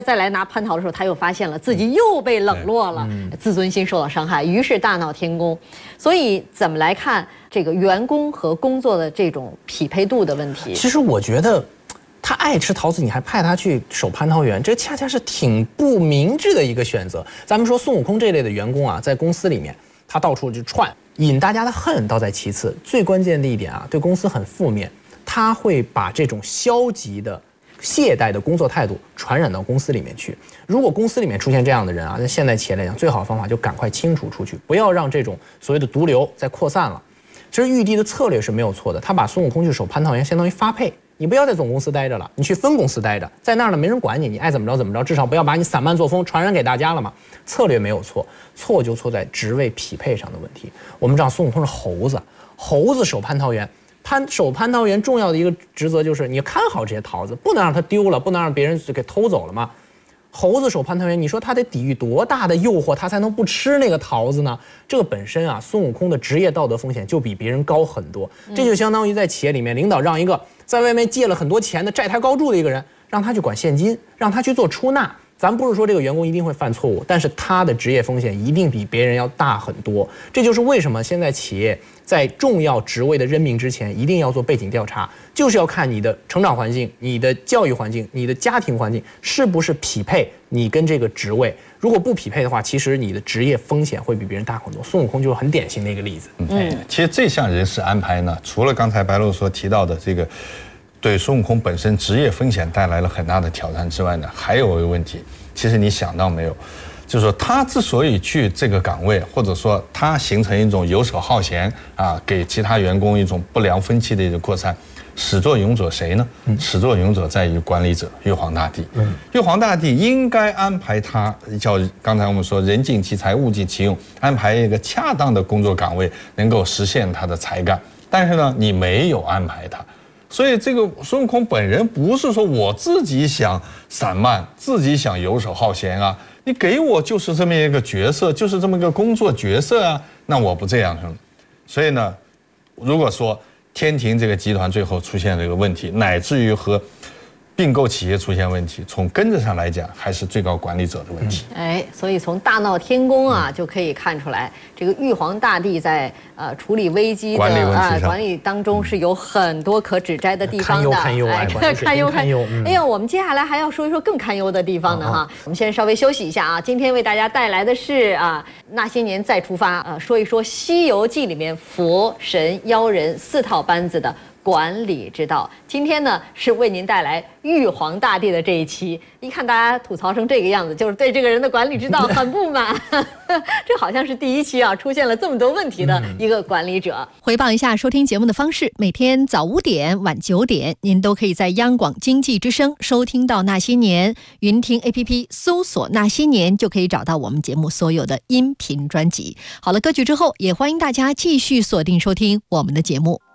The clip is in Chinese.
再来拿蟠桃的时候，他又发现了自己又被冷落了，自尊心受到伤害，于是大闹天宫。所以怎么来看这个员工和工作的这种匹配度的问题？ 其实我觉得，他爱吃桃子，你还派他去守蟠桃园，这恰恰是挺不明智的一个选择。咱们说孙悟空这类的员工啊，在公司里面，他到处就串，引大家的恨倒在其次，最关键的一点啊，对公司很负面，他会把这种消极的、懈怠的工作态度传染到公司里面去。如果公司里面出现这样的人啊，在现代企业来讲，最好的方法就赶快清除出去，不要让这种所谓的毒瘤再扩散了。其实玉帝的策略是没有错的，他把孙悟空去守蟠桃园，相当于发配。你不要在总公司待着了，你去分公司待着，在那儿呢没人管你，你爱怎么着怎么着，至少不要把你散漫作风传染给大家了嘛。策略没有错，错就错在职位匹配上的问题。我们知道孙悟空是猴子，猴子守蟠桃园。守蟠桃园重要的一个职责就是你看好这些桃子，不能让它丢了，不能让别人给偷走了嘛。猴子守蟠桃园，你说他得抵御多大的诱惑，他才能不吃那个桃子呢？这个本身啊，孙悟空的职业道德风险就比别人高很多。这就相当于在企业里面，领导让一个在外面借了很多钱的债台高筑的一个人，让他去管现金，让他去做出纳。咱不是说这个员工一定会犯错误，但是他的职业风险一定比别人要大很多。这就是为什么现在企业在重要职位的任命之前，一定要做背景调查，就是要看你的成长环境、你的教育环境、你的家庭环境是不是匹配你跟这个职位。如果不匹配的话，其实你的职业风险会比别人大很多。孙悟空就是很典型的一个例子。 其实这项人事安排呢，除了刚才白露所提到的这个对孙悟空本身职业风险带来了很大的挑战之外呢，还有一个问题，其实你想到没有，就是说他之所以去这个岗位，或者说他形成一种游手好闲啊，给其他员工一种不良风气的一个扩散，始作俑者谁呢？始作俑者在于管理者玉皇大帝。玉皇大帝应该安排他，叫刚才我们说人尽其才，物尽其用，安排一个恰当的工作岗位，能够实现他的才干。但是呢，你没有安排他。所以这个孙悟空本人不是说我自己想散漫，自己想游手好闲啊，你给我就是这么一个角色，就是这么一个工作角色啊，那我不这样。所以呢，如果说天庭这个集团最后出现这个问题，乃至于和并购企业出现问题，从根子上来讲，还是最高管理者的问题。 所以从大闹天宫啊，就可以看出来，这个玉皇大帝在处理危机的管理当中是有很多可指摘的地方的。 堪忧。 哎呀，我们接下来还要说一说更堪忧的地方呢哈。我们先稍微休息一下啊。今天为大家带来的是那些年再出发说一说《西游记》里面佛神妖人4套班子的管理之道。今天呢是为您带来玉皇大帝的这一期。一看大家吐槽成这个样子，就是对这个人的管理之道很不满。这好像是第一期啊出现了这么多问题的一个管理者。回报一下收听节目的方式，每天早5点、晚9点，您都可以在央广经济之声收听到那些年，云听 APP 搜索那些年就可以找到我们节目所有的音频专辑。好了，歌曲之后，也欢迎大家继续锁定收听我们的节目。